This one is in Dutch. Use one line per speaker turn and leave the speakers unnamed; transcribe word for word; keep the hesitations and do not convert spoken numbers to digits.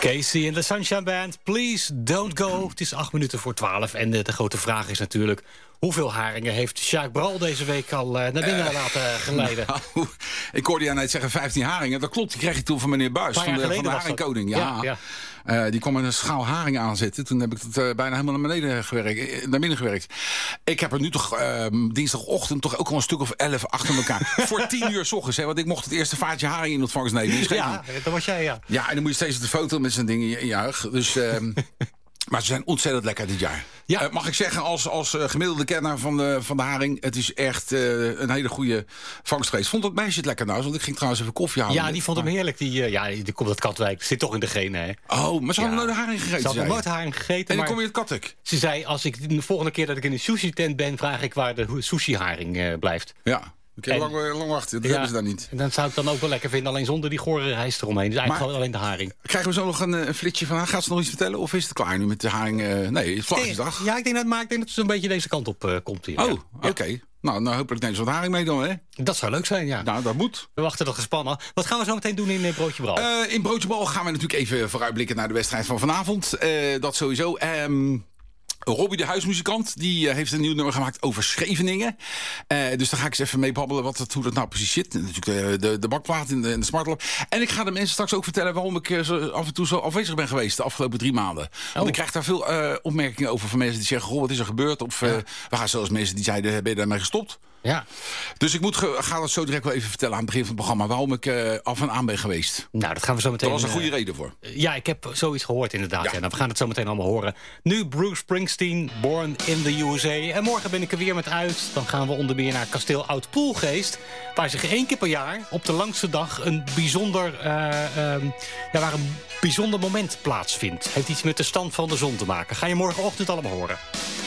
Casey en de Sunshine Band, please don't go. Het is acht minuten voor twaalf en de, de grote vraag is natuurlijk... hoeveel haringen heeft Jacques Brel deze week al uh, naar binnen uh, laten geleiden?
Nou, ik hoorde jou net zeggen vijftien haringen. Dat klopt, die kreeg ik toen van meneer Buijs, van de, van de haringkoning. Ja. Ja, ja. Uh, die kwam met een schaal haring aanzetten. Toen heb ik het uh, bijna helemaal naar beneden gewerkt, naar binnen gewerkt. Ik heb er nu toch uh, dinsdagochtend toch ook al een stuk of elf achter elkaar. Voor tien uur 's ochtends, hè, want ik mocht het eerste vaartje haring in ontvangst nemen. Dus
ja, dat was jij, ja.
Ja, en dan moet je steeds de foto met zijn dingen in je juich. Dus... Uh, Maar ze zijn ontzettend lekker dit jaar. Ja. Uh, mag ik zeggen, als, als uh, gemiddelde kenner van de, van de haring... het is echt uh, een hele goede vangst geweest. Vond dat meisje het lekker nou? Want ik ging trouwens even koffie halen.
Ja, die vond hem heerlijk. Die, uh, ja, die komt uit Katwijk. Zit toch in de genen, hè?
Oh, maar ze hadden ja. nooit haring gegeten,
Ze hadden nooit haring gegeten.
En dan kom je het Katwijk.
Ze zei, als ik de volgende keer dat ik in een sushi-tent ben... vraag ik waar de sushi-haring uh, blijft.
Ja. Ik heb lang, lang wachten, dat ja, hebben ze daar niet.
En dat zou ik dan ook wel lekker vinden, alleen zonder die gore rijst eromheen. Dus eigenlijk maar, alleen de haring.
Krijgen we zo nog een, een flitsje van haar? Gaat ze nog iets vertellen? Of is het klaar nu met de haring? Uh, nee, Vlagjesdag.
Ja, ik denk dat, maar ik denk dat het zo'n beetje deze kant op uh, komt hier.
Oh,
ja.
oké. Okay. Nou, nou, hopelijk neemt ze wat haring mee dan, hè?
Dat zou leuk zijn, ja.
Nou, dat moet.
We wachten dat gespannen. Wat gaan we zo meteen doen in uh, Broodje Bral?
Uh, in Broodje Bral gaan we natuurlijk even vooruitblikken naar de wedstrijd van vanavond. Uh, dat sowieso. Um, Robbie de huismuzikant, die uh, heeft een nieuw nummer gemaakt over Scheveningen. Uh, dus daar ga ik eens even mee babbelen wat het, hoe dat nou precies zit. Natuurlijk de, de, de bakplaat in de, in de smartlap. En ik ga de mensen straks ook vertellen waarom ik uh, zo, af en toe zo afwezig ben geweest de afgelopen drie maanden. Oh. Want ik krijg daar veel uh, opmerkingen over van mensen die zeggen... goh, wat is er gebeurd? Of uh, ja. we gaan zelfs mensen die zeiden, ben je daarmee gestopt?
Ja.
Dus ik moet ge, ga dat zo direct wel even vertellen aan het begin van het programma... waarom ik uh, af en aan ben geweest.
Nou, dat gaan we zo meteen...
Dat was een goede
uh,
reden voor.
Ja, ik heb zoiets gehoord inderdaad. Ja. Ja, nou, we gaan het zo meteen allemaal horen. Nu Bruce Springsteen, Born in the U S A. En morgen ben ik er weer met uit. Dan gaan we onder meer naar kasteel Oud-Poelgeest... waar zich één keer per jaar op de langste dag een bijzonder, uh, um, ja, waar een bijzonder moment plaatsvindt. Heeft iets met de stand van de zon te maken. Ga je morgenochtend allemaal horen.